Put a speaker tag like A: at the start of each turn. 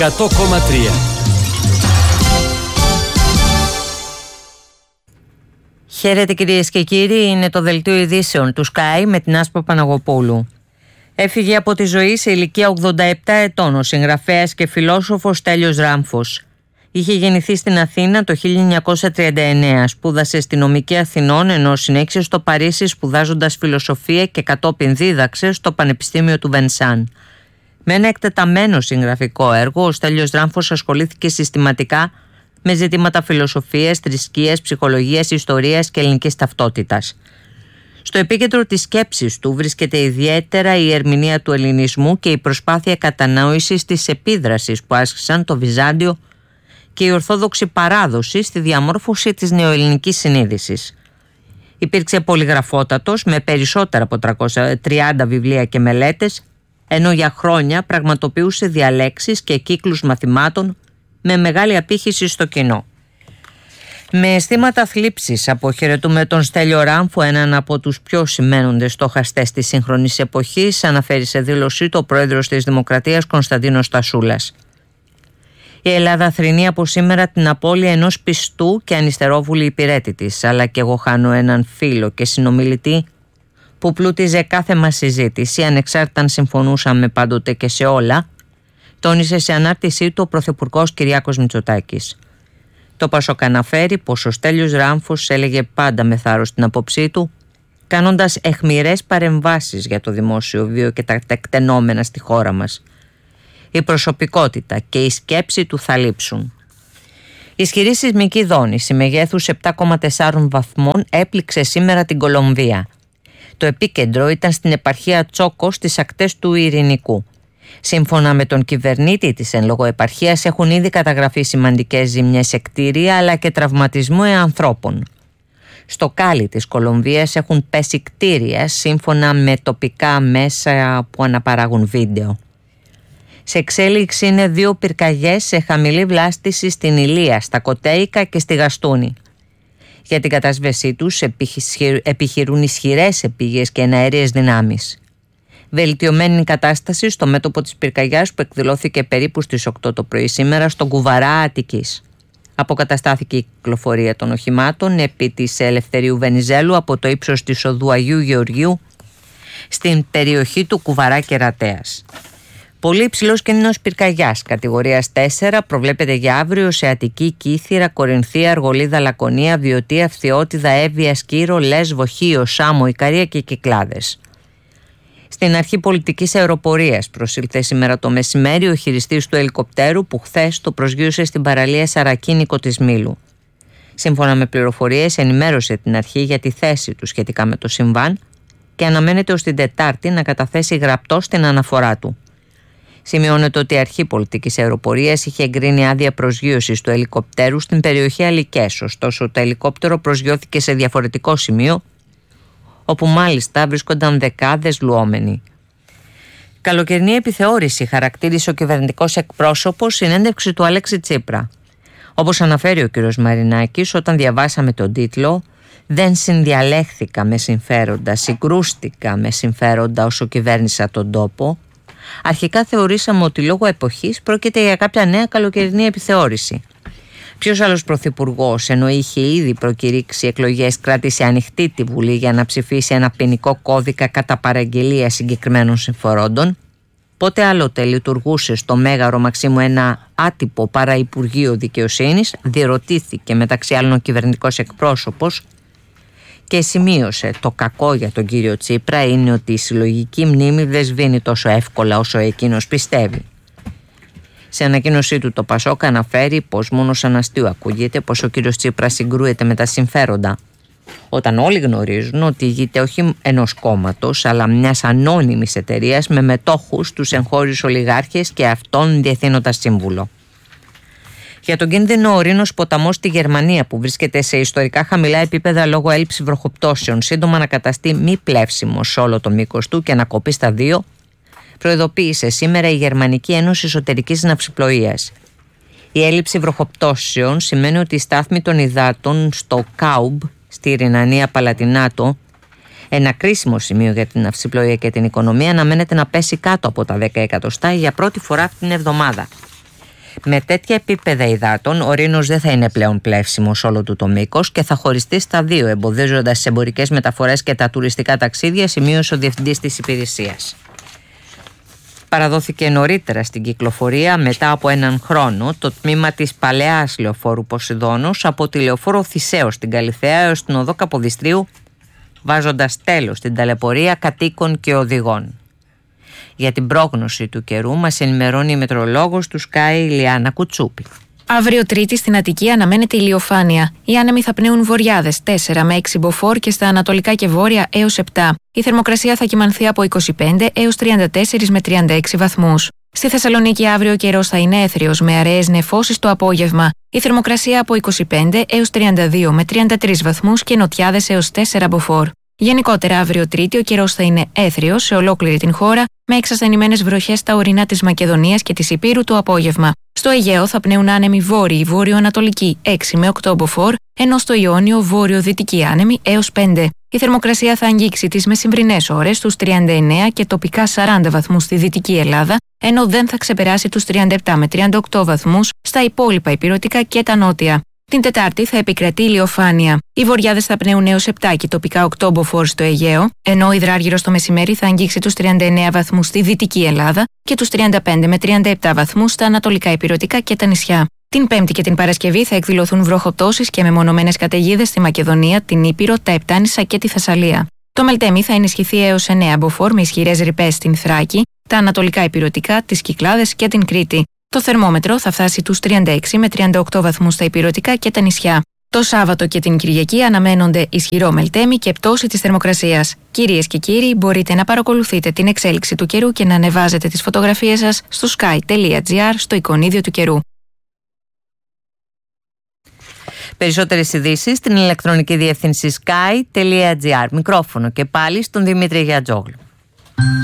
A: 100,3.
B: Χαίρετε κυρίες και κύριοι, είναι το δελτίο ειδήσεων του Sky με την Άσπα Παναγοπούλου. Έφυγε από τη ζωή σε ηλικία 87 ετών ο συγγραφέας και φιλόσοφος Στέλιος Ράμφος. Είχε γεννηθεί στην Αθήνα το 1939, σπούδασε στη Νομική Αθηνών ενώ συνέχισε στο Παρίσι σπουδάζοντας φιλοσοφία και κατόπιν δίδαξε στο Πανεπιστήμιο του Βενσάν. Με ένα εκτεταμένο συγγραφικό έργο, ο Στέλιος Ράμφος ασχολήθηκε συστηματικά με ζητήματα φιλοσοφίας, θρησκείας, ψυχολογίας, ιστορίας και ελληνικής ταυτότητας. Στο επίκεντρο της σκέψης του βρίσκεται ιδιαίτερα η ερμηνεία του ελληνισμού και η προσπάθεια κατανόησης της επίδρασης που άσκησαν το Βυζάντιο και η Ορθόδοξη παράδοση στη διαμόρφωση της νεοελληνικής συνείδησης. Υπήρξε πολυγραφότατος με περισσότερα από 330 βιβλία και μελέτες, ενώ για χρόνια πραγματοποιούσε διαλέξεις και κύκλους μαθημάτων με μεγάλη απήχηση στο κοινό. Με αισθήματα θλίψης αποχαιρετούμε τον Στέλιο Ράμφο, έναν από τους πιο σημαίνοντες στόχαστες της σύγχρονης εποχής, αναφέρει σε δήλωσή του ο πρόεδρος της Δημοκρατίας Κωνσταντίνος Τασούλας. Η Ελλάδα θρηνεί από σήμερα την απώλεια ενός πιστού και ανυστερόβουλη υπηρέτη της, αλλά και εγώ χάνω έναν φίλο και συνομιλητή που πλούτιζε κάθε μας συζήτηση, ανεξάρτητα αν συμφωνούσαμε πάντοτε και σε όλα, τόνισε σε ανάρτησή του ο Πρωθυπουργός Κυριάκος Μητσοτάκης. Το Πασόκ αναφέρει πως ο Στέλιος Ράμφος έλεγε πάντα με θάρρος την απόψή του, κάνοντας αιχμηρές παρεμβάσεις για το δημόσιο βίο και τα τεκτενόμενα στη χώρα μας. Η προσωπικότητα και η σκέψη του θα λείψουν. Ισχυρή σεισμική δόνηση μεγέθους 7,4 βαθμών έπληξε σήμερα την Κολομβία. Το επίκεντρο ήταν στην επαρχία Τσόκο στις ακτές του Ειρηνικού. Σύμφωνα με τον κυβερνήτη της εν λόγω επαρχίας έχουν ήδη καταγραφεί σημαντικές ζημιές σε κτίρια αλλά και τραυματισμό ανθρώπων. Στο Κάλι της Κολομβίας έχουν πέσει κτίρια σύμφωνα με τοπικά μέσα που αναπαράγουν βίντεο. Σε εξέλιξη είναι 2 πυρκαγιές σε χαμηλή βλάστηση στην Ηλία, στα Κοτέικα και στη Γαστούνη. Για την κατάσβεσή τους επιχειρούν ισχυρές επίγειες και εναέριες δυνάμεις. Βελτιωμένη κατάσταση στο μέτωπο της πυρκαγιάς που εκδηλώθηκε περίπου στις 8 το πρωί σήμερα στον Κουβαρά Αττικής. Αποκαταστάθηκε η κυκλοφορία των οχημάτων επί της Ελευθερίου Βενιζέλου από το ύψος της οδού Αγίου Γεωργίου στην περιοχή του Κουβαρά Κερατέας. Πολύ υψηλός κίνδυνος πυρκαγιάς κατηγορίας 4 προβλέπεται για αύριο σε Αττική, Κύθυρα, Κορινθία, Αργολίδα, Λακωνία, Βιωτία, Φθιώτιδα, Εύβοια, Σκύρο, Λέσβο, Χίο, Σάμο, Ικαρία και Κυκλάδες. Στην αρχή πολιτικής αεροπορίας προσήλθε σήμερα το μεσημέρι ο χειριστής του ελικοπτέρου που χθες το προσγείωσε στην παραλία Σαρακίνικο της Μήλου. Σύμφωνα με πληροφορίες ενημέρωσε την αρχή για τη θέση του σχετικά με το συμβάν και αναμένεται ως την Τετάρτη να καταθέσει γραπτό στην αναφορά του. Σημειώνεται ότι η αρχή πολιτικής αεροπορίας είχε εγκρίνει άδεια προσγείωσης του ελικοπτέρου στην περιοχή Αλικές, ωστόσο το ελικόπτερο προσγειώθηκε σε διαφορετικό σημείο, όπου μάλιστα βρίσκονταν δεκάδες λουόμενοι. Καλοκαιρινή επιθεώρηση χαρακτήρισε ο κυβερνητικός εκπρόσωπος συνέντευξη του Αλέξη Τσίπρα. Όπως αναφέρει ο κ. Μαρινάκης, όταν διαβάσαμε τον τίτλο «Δεν συνδιαλέχθηκα με συμφέροντα, συγκρούστηκα με συμφέροντα όσο κυβέρνησα τον τόπο», αρχικά θεωρήσαμε ότι λόγω εποχής πρόκειται για κάποια νέα καλοκαιρινή επιθεώρηση. Ποιος άλλος πρωθυπουργός, ενώ είχε ήδη προκηρύξει εκλογές, κράτησε ανοιχτή τη Βουλή για να ψηφίσει ένα ποινικό κώδικα κατά παραγγελία συγκεκριμένων συμφορώντων? Πότε άλλοτε λειτουργούσε στο Μέγαρο Μαξίμου ένα άτυπο παραυπουργείο δικαιοσύνης? Διερωτήθηκε μεταξύ άλλων ο κυβερνητικός εκπρόσωπος και σημείωσε το κακό για τον κύριο Τσίπρα είναι ότι η συλλογική μνήμη δεν σβήνει τόσο εύκολα όσο εκείνος πιστεύει. Σε ανακοίνωσή του το Πασόκ αναφέρει πως μόνο σαν αστείο ακούγεται πως ο κύριος Τσίπρας συγκρούεται με τα συμφέροντα, όταν όλοι γνωρίζουν ότι ηγείται όχι ενός κόμματος αλλά μιας ανώνυμης εταιρείας με μετόχους τους εγχώριους ολιγάρχες και αυτόν διευθύνοντα σύμβουλο. Για τον κίνδυνο ο Ρήνος ποταμός στη Γερμανία που βρίσκεται σε ιστορικά χαμηλά επίπεδα λόγω έλλειψης βροχοπτώσεων σύντομα να καταστεί μη πλεύσιμο σε όλο το μήκος του και να κοπεί στα 2, προειδοποίησε σήμερα η Γερμανική Ένωση Εσωτερικής Ναυσιπλοείας. Η έλλειψη βροχοπτώσεων σημαίνει ότι η στάθμη των υδάτων στο Κάουμπ, στη Ρινανία Παλατινάτο, ένα κρίσιμο σημείο για την ναυσιπλοεία και την οικονομία, αναμένεται να πέσει κάτω από τα 10 εκατοστά για πρώτη φορά αυτήν την εβδομάδα. Με τέτοια επίπεδα υδάτων, ο Ρήνος δεν θα είναι πλέον πλεύσιμος όλο του το μήκος και θα χωριστεί στα δύο, εμποδίζοντας τις εμπορικές μεταφορές και τα τουριστικά ταξίδια, σημείωσε ο διευθυντής της υπηρεσίας. Παραδόθηκε νωρίτερα στην κυκλοφορία μετά από έναν χρόνο το τμήμα της παλαιάς λεωφόρου Ποσειδώνος από τη λεωφόρο Θησέως στην Καλιθέα έως την οδό Καποδιστρίου, βάζοντας τέλος στην ταλαιπωρία κατοίκων και οδηγών. Για την πρόγνωση του καιρού μας ενημερώνει η μετεωρολόγος του Sky Ηλιάνα Κουτσούπη.
A: Αύριο Τρίτη στην Αττική αναμένεται ηλιοφάνεια. Οι άνεμοι θα πνέουν βορειάδες 4 με 6 μποφόρ και στα ανατολικά και βόρεια έως 7. Η θερμοκρασία θα κυμανθεί από 25 έως 34 με 36 βαθμούς. Στη Θεσσαλονίκη αύριο ο καιρός θα είναι έθριος με αραιές νεφώσεις το απόγευμα. Η θερμοκρασία από 25 έως 32 με 33 βαθμούς και νοτιάδες έως 4 μποφόρ. Γενικότερα, αύριο Τρίτη ο καιρός θα είναι έθριος σε ολόκληρη την χώρα, με εξασθενημένες βροχές στα ορεινά της Μακεδονίας και της Ηπείρου το απόγευμα. Στο Αιγαίο θα πνέουν άνεμοι βόρειοι βόρειο-ανατολικοί 6 με 8 μποφόρ, ενώ στο Ιόνιο βόρειο-δυτικοί άνεμοι έως 5. Η θερμοκρασία θα αγγίξει τις μεσημβρινές ώρες στους 39 και τοπικά 40 βαθμούς στη Δυτική Ελλάδα, ενώ δεν θα ξεπεράσει τους 37 με 38 βαθμούς στα υπόλοιπα ηπειρωτικά και τα νότια. Την Τετάρτη θα επικρατεί ηλιοφάνεια. Οι βορειάδες θα πνέουν έως 7 και τοπικά 8 μποφόρ στο Αιγαίο, ενώ ο υδράργυρος το μεσημέρι θα αγγίξει τους 39 βαθμούς στη Δυτική Ελλάδα και τους 35 με 37 βαθμούς στα ανατολικά ηπειρωτικά και τα νησιά. Την Πέμπτη και την Παρασκευή θα εκδηλωθούν βροχοπτώσεις και μεμονωμένες καταιγίδες στη Μακεδονία, την Ήπειρο, τα Επτάνησα και τη Θεσσαλία. Το Μελτέμι θα ενισχυθεί έως 9 μποφόρ με ισχυρές ρηπές στην Θράκη, τα ανατολικά ηπειρωτικά, τις Κυκλάδες και την Κρήτη. Το θερμόμετρο θα φτάσει τους 36 με 38 βαθμούς στα ηπειρωτικά και τα νησιά. Το Σάββατο και την Κυριακή αναμένονται ισχυρό Μελτέμι και πτώση της θερμοκρασίας. Κυρίες και κύριοι, μπορείτε να παρακολουθείτε την εξέλιξη του καιρού και να ανεβάζετε τις φωτογραφίες σας στο sky.gr στο εικονίδιο του καιρού.
B: Περισσότερες ειδήσεις στην ηλεκτρονική διεύθυνση sky.gr. Μικρόφωνο και πάλι στον Δημήτρη Γιατζόγλου.